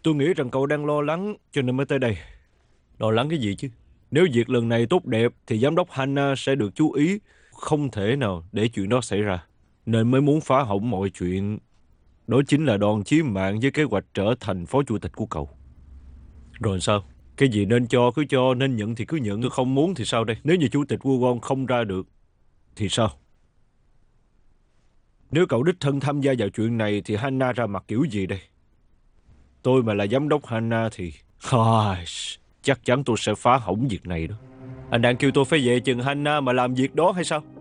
Tôi nghĩ rằng cậu đang lo lắng cho nên mới tới đây. Lo lắng cái gì chứ? Nếu việc lần này tốt đẹp thì giám đốc Hannah sẽ được chú ý. Không thể nào để chuyện đó xảy ra. Nên mới muốn phá hỏng mọi chuyện. Đó chính là đòn chí mạng với kế hoạch trở thành phó chủ tịch của cậu. Rồi sao? Cái gì nên cho cứ cho, nên nhận thì cứ nhận. Tôi không muốn thì sao đây? Nếu như chủ tịch Wugon không ra được thì sao? Nếu cậu đích thân tham gia vào chuyện này thì Hannah ra mặt kiểu gì đây? Tôi mà là giám đốc Hannah thì chắc chắn tôi sẽ phá hỏng việc này đó. Anh đang kêu tôi phải về chừng Hannah mà làm việc đó hay sao?